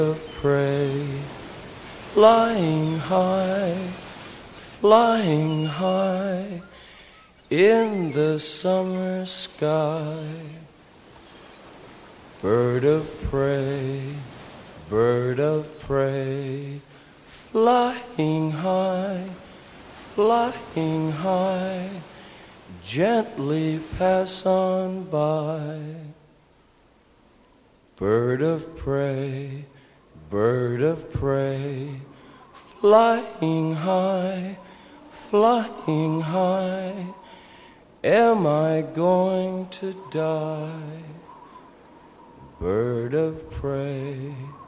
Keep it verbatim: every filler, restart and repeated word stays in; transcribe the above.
of prey, flying high, flying high in the summer sky. Bird of prey, bird of prey, flying high, flying high, gently pass on by. Bird of prey, bird of prey, flying high, flying high, am I going to die? Bird of prey.